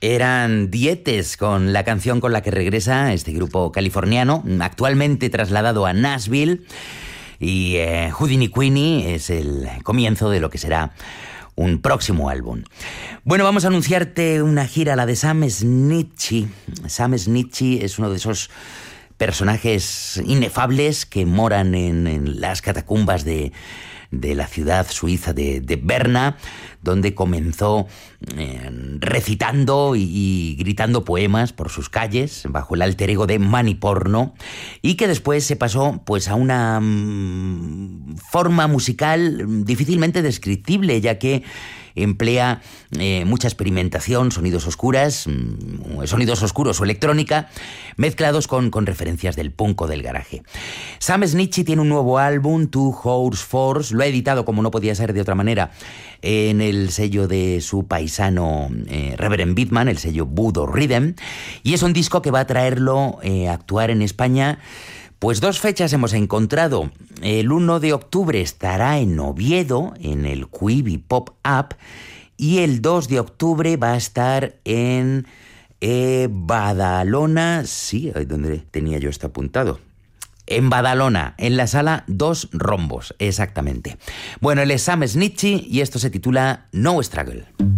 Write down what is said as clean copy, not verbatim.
Eran Dietes con la canción con la que regresa este grupo californiano, actualmente trasladado a Nashville. Y Houdini Queenie es el comienzo de lo que será un próximo álbum. Bueno, vamos a anunciarte una gira, la de Sam Schnitzky. Sam Schnitzky es uno de esos personajes inefables que moran en las catacumbas de la ciudad suiza de Berna, donde comenzó recitando y gritando poemas por sus calles bajo el alter ego de Maniporno, y que después se pasó pues a una forma musical difícilmente descriptible, ya que emplea mucha experimentación, sonidos oscuros o electrónica, mezclados con referencias del punk o del garaje. Sam Schnitzky tiene un nuevo álbum, Two Horse Force, lo ha editado, como no podía ser de otra manera, en el sello de su paisano Reverend Beatman, el sello Voodoo Rhythm, y es un disco que va a traerlo a actuar en España. Pues 2 fechas hemos encontrado. El 1 de octubre estará en Oviedo, en el Quibi Pop-Up, y el 2 de octubre va a estar en Badalona. Sí, ¿dónde tenía yo esto apuntado? En Badalona, en la sala 2 Rombos, exactamente. Bueno, él es Sam Schnitzky y esto se titula No Struggle.